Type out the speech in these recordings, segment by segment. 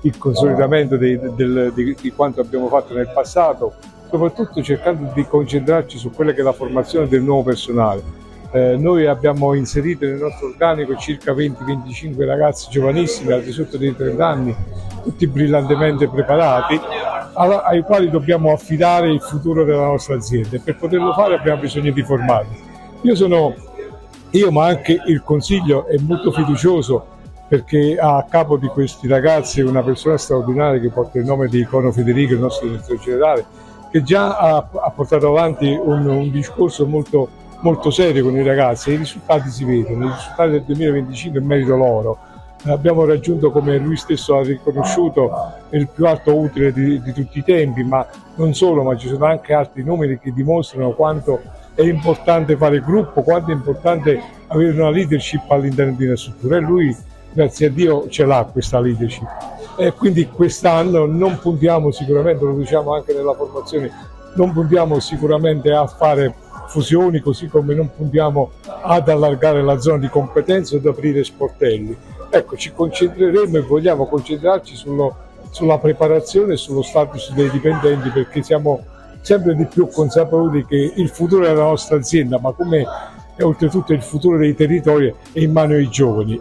il consolidamento di quanto abbiamo fatto nel passato, soprattutto cercando di concentrarci su quella che è la formazione del nuovo personale. Noi abbiamo inserito nel nostro organico circa 20-25 ragazzi giovanissimi al di sotto dei 30 anni, tutti brillantemente preparati, ai quali dobbiamo affidare il futuro della nostra azienda, e per poterlo fare abbiamo bisogno di formarli. Io ma anche il Consiglio è molto fiducioso, perché a capo di questi ragazzi una persona straordinaria che porta il nome di Icono Federico, il nostro direttore generale, che già ha portato avanti un discorso molto serio con i ragazzi. I risultati si vedono, i risultati del 2025 è merito loro. Abbiamo raggiunto, come lui stesso ha riconosciuto, il più alto utile di tutti i tempi, ma non solo, ma ci sono anche altri numeri che dimostrano quanto è importante fare gruppo, quanto è importante avere una leadership all'interno di una struttura, e lui, grazie a Dio, ce l'ha questa leadership. E quindi quest'anno non puntiamo sicuramente, lo diciamo anche nella formazione, non puntiamo sicuramente a fare fusioni, così come non puntiamo ad allargare la zona di competenza o ad aprire sportelli. Ecco, ci concentreremo e vogliamo concentrarci sulla preparazione e sullo status dei dipendenti, perché siamo sempre di più consapevoli che il futuro della nostra azienda, ma come oltretutto il futuro dei territori, è in mano ai giovani.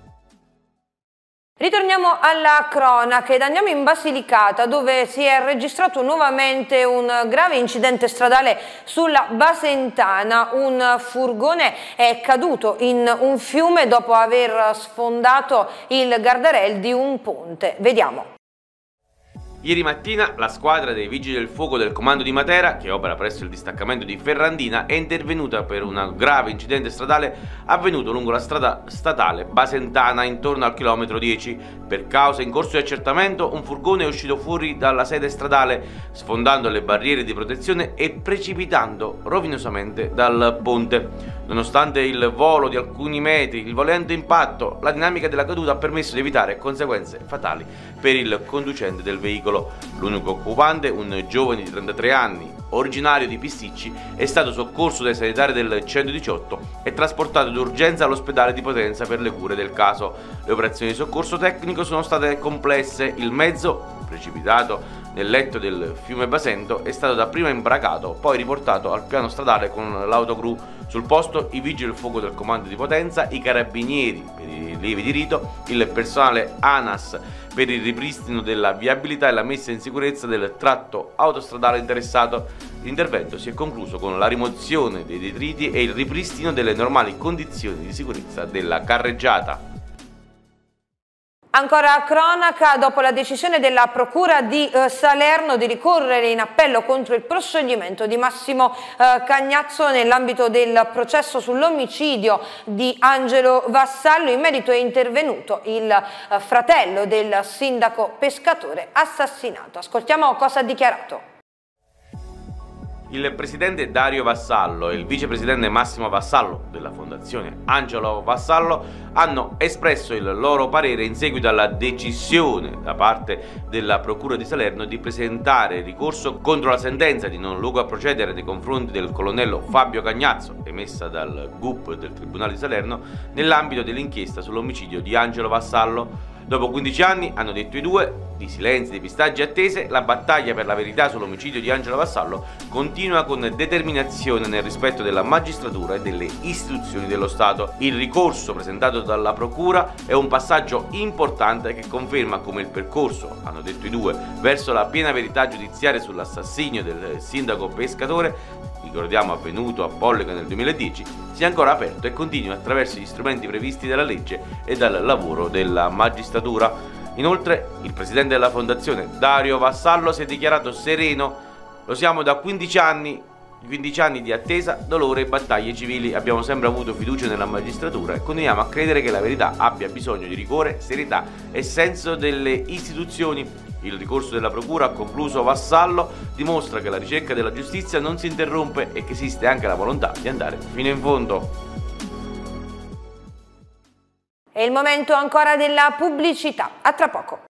Ritorniamo alla cronaca ed andiamo in Basilicata, dove si è registrato nuovamente un grave incidente stradale sulla Basentana. Un furgone è caduto in un fiume dopo aver sfondato il guardrail di un ponte. Vediamo. Ieri mattina la squadra dei Vigili del Fuoco del Comando di Matera, che opera presso il distaccamento di Ferrandina, è intervenuta per un grave incidente stradale avvenuto lungo la strada statale Basentana intorno al chilometro 10. Per causa in corso di accertamento, un furgone è uscito fuori dalla sede stradale, sfondando le barriere di protezione e precipitando rovinosamente dal ponte. Nonostante il volo di alcuni metri, il violento impatto, la dinamica della caduta ha permesso di evitare conseguenze fatali per il conducente del veicolo. L'unico occupante, un giovane di 33 anni, originario di Pisticci, è stato soccorso dai sanitari del 118 e trasportato d'urgenza all'ospedale di Potenza per le cure del caso. Le operazioni di soccorso tecnico sono state complesse. Il mezzo, precipitato nel letto del fiume Basento, è stato dapprima imbracato, poi riportato al piano stradale con l'autogru. Sul posto i vigili del fuoco del comando di Potenza, i carabinieri per i rilievi di rito, il personale ANAS per il ripristino della viabilità e la messa in sicurezza del tratto autostradale interessato. L'intervento si è concluso con la rimozione dei detriti e il ripristino delle normali condizioni di sicurezza della carreggiata. Ancora cronaca, dopo la decisione della Procura di Salerno di ricorrere in appello contro il proscioglimento di Massimo Cagnazzo nell'ambito del processo sull'omicidio di Angelo Vassallo, in merito è intervenuto il fratello del sindaco pescatore assassinato. Ascoltiamo cosa ha dichiarato. Il presidente Dario Vassallo e il vicepresidente Massimo Vassallo della fondazione Angelo Vassallo hanno espresso il loro parere in seguito alla decisione da parte della Procura di Salerno di presentare ricorso contro la sentenza di non luogo a procedere nei confronti del colonnello Fabio Cagnazzo, emessa dal GUP del Tribunale di Salerno nell'ambito dell'inchiesta sull'omicidio di Angelo Vassallo. Dopo 15 anni, hanno detto i due, di silenzi, depistaggi e attese, la battaglia per la verità sull'omicidio di Angelo Vassallo continua con determinazione nel rispetto della magistratura e delle istituzioni dello Stato. Il ricorso presentato dalla Procura è un passaggio importante che conferma come il percorso, hanno detto i due, verso la piena verità giudiziaria sull'assassinio del sindaco pescatore, ricordiamo avvenuto a Pollega nel 2010, sia ancora aperto e continua attraverso gli strumenti previsti dalla legge e dal lavoro della magistratura. Inoltre, il presidente della fondazione, Dario Vassallo, si è dichiarato sereno. Lo siamo da 15 anni di attesa, dolore e battaglie civili. Abbiamo sempre avuto fiducia nella magistratura e continuiamo a credere che la verità abbia bisogno di rigore, serietà e senso delle istituzioni. Il ricorso della Procura, ha concluso Vassallo, dimostra che la ricerca della giustizia non si interrompe e che esiste anche la volontà di andare fino in fondo. È il momento ancora della pubblicità. A tra poco.